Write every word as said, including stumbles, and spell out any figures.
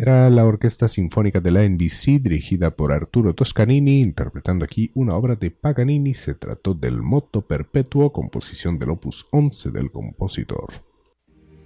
era la Orquesta Sinfónica de la N B C dirigida por Arturo Toscanini, interpretando aquí una obra de Paganini. Se trató del Moto Perpetuo, composición del opus once del compositor.